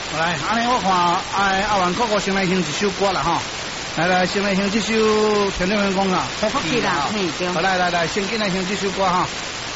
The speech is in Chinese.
来，安尼我看阿元哥哥先来唱一首歌啦哈。来，先来唱这首《天天员工》啊， 福气啦，嘿，对。 来，先进来唱这首歌哈。